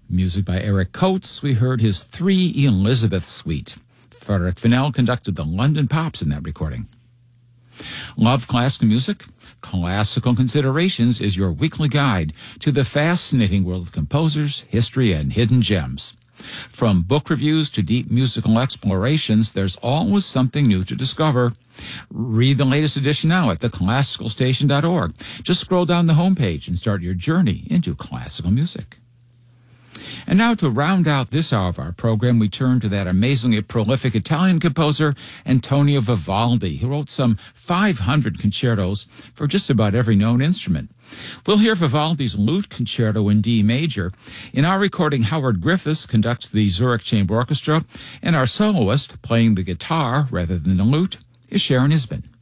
Music by Eric Coates. We heard his 3 Elizabeth Suite. Frederick Fennell conducted the London Pops in that recording. Love classical music? Classical Considerations is your weekly guide to the fascinating world of composers, history, and hidden gems. From book reviews to deep musical explorations, there's always something new to discover. Read the latest edition now at theclassicalstation.org. Just scroll down the homepage and start your journey into classical music. And now, to round out this hour of our program, we turn to that amazingly prolific Italian composer, Antonio Vivaldi, who wrote some 500 concertos for just about every known instrument. We'll hear Vivaldi's Lute Concerto in D major. In our recording, Howard Griffiths conducts the Zurich Chamber Orchestra, and our soloist, playing the guitar rather than the lute, is Sharon Isbin.